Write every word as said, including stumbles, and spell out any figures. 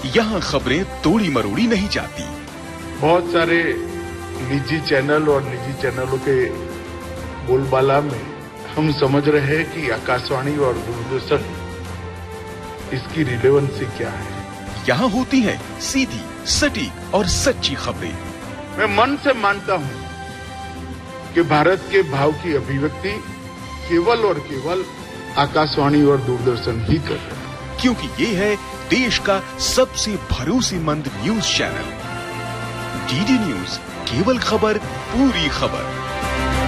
यहाँ खबरें तोड़ी मरोड़ी नहीं जाती। बहुत सारे निजी चैनल और निजी चैनलों के बोलबाला में हम समझ रहे हैं कि आकाशवाणी और दूरदर्शन इसकी रिलेवेंसी क्या है। यहाँ होती है सीधी, सटीक और सच्ची खबरें। मैं मन से मानता हूँ कि भारत के भाव की अभिव्यक्ति केवल और केवल आकाशवाणी और दूरदर्शन ही कर रहे हैं, क्योंकि ये है देश का सबसे भरोसेमंद न्यूज चैनल। डीडी न्यूज, केवल खबर, पूरी खबर।